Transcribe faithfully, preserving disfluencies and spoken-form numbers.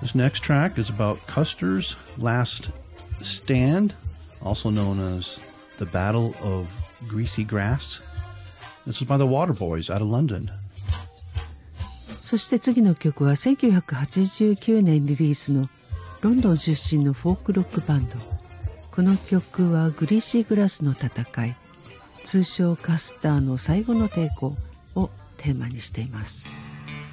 This next track is about Custer's Last Stand, also known as the Battle of Greasy Grass. This is by the Waterboys out of London. そして次の曲はせんきゅうひゃくはちじゅうきゅうねんリリースのロンドン出身のフォークロックバンド。この曲はグリーシーグラスの戦い、通称カスターの最後の抵抗をテーマにしています。